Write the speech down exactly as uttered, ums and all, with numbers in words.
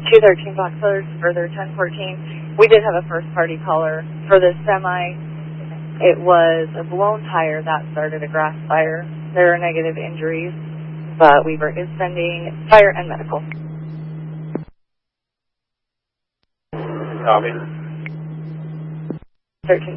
two thirteen Foxtrot, further ten fourteen. We did have a first-party caller for this semi. It was a blown tire that started a grass fire. There are negative injuries, but Weaver is sending fire and medical. Copy. thirteen